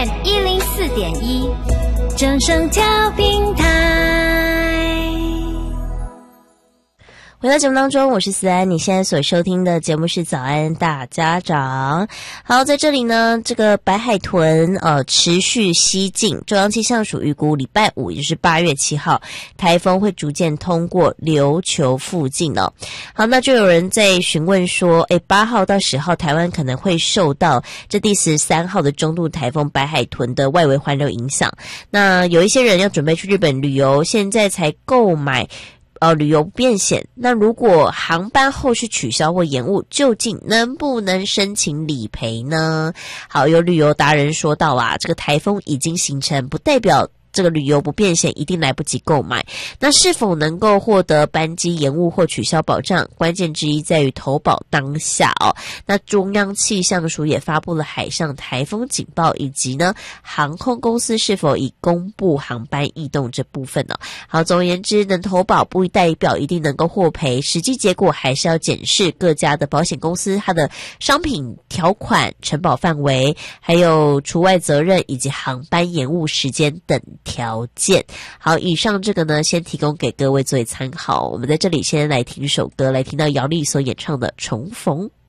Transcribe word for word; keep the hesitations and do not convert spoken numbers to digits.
M 一零四点一，正声调频台。 回到节目当中，我是思安，你现在所收听的节目是早安大家长。好，在这里呢，这个白海豚呃持续西进，中央气象署预估礼拜五，也就是八月七号，台风会逐渐通过琉球附近哦。好，那就有人在询问说，诶，八号到十号台湾可能会受到这第十三号的中度台风白海豚的外围环流影响。那有一些人要准备去日本旅游，现在才购买呃，旅游不便险，那如果航班后续取消或延误，究竟能不能申请理赔呢？好，有旅游达人说到啊，这个台风已经形成，不代表这个旅游不便险一定来不及购买。那是否能够获得班机延误或取消保障，关键之一在于投保当下哦。那中央气象署也发布了海上台风警报，以及呢航空公司是否已公布航班异动这部分哦。好，总而言之，能投保不代表一定能够获赔，实际结果还是要检视各家的保险公司它的商品条款、承保范围，还有除外责任以及航班延误时间等条件。好，以上这个呢先提供给各位作为参考。我们在这里先来听一首歌，来听到姚丽所演唱的《重逢》。